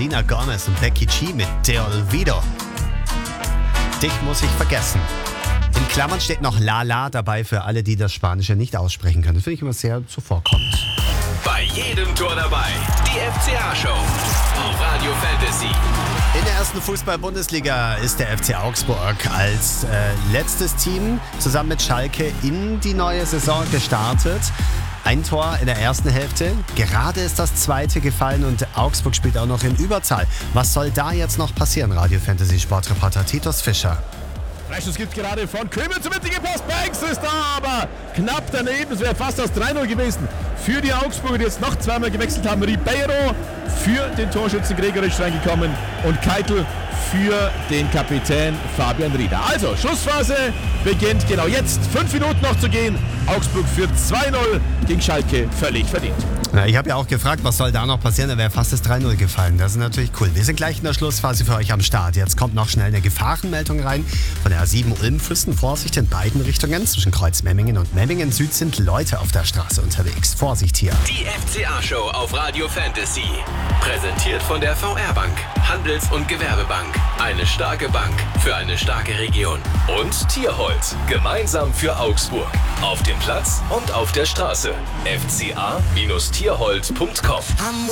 Selena Gomez und Becky G mit Te Olvido. Dich muss ich vergessen. In Klammern steht noch La La dabei für alle, die das Spanische nicht aussprechen können. Das finde ich immer sehr zuvorkommend. Bei jedem Tor dabei. Die FCA-Show auf Radio Fantasy. In der ersten Fußball-Bundesliga ist der FC Augsburg als letztes Team zusammen mit Schalke in die neue Saison gestartet. Ein Tor in der ersten Hälfte. Gerade ist das zweite gefallen und Augsburg spielt auch noch in Überzahl. Was soll da jetzt noch passieren? Radio Fantasy Sportreporter Titus Fischer. Freistoß gibt gerade von Köbel zum mittigen Post. Banks ist da, aber knapp daneben. Es wäre fast das 3-0 gewesen für die Augsburger, die jetzt noch zweimal gewechselt haben. Ribeiro für den Torschützen Gregoritsch reingekommen und Keitel für den Kapitän Fabian Rieder. Also, Schlussphase beginnt genau jetzt. 5 Minuten noch zu gehen. Augsburg führt 2-0 gegen Schalke. Völlig verdient. Ja, ich habe ja auch gefragt, was soll da noch passieren? Da wäre fast das 3-0 gefallen. Das ist natürlich cool. Wir sind gleich in der Schlussphase für euch am Start. Jetzt kommt noch schnell eine Gefahrenmeldung rein von der A7 Ulm-Füssen. Vorsicht in beiden Richtungen. Zwischen Kreuz Memmingen und Memmingen Süd sind Leute auf der Straße unterwegs. Vorsicht hier. Die FCA-Show auf Radio Fantasy. Präsentiert von der VR-Bank. Handels- und Gewerbebank. Eine starke Bank für eine starke Region. Und Tierholz. Gemeinsam für Augsburg. Auf dem Platz und auf der Straße. fca-tierholz.com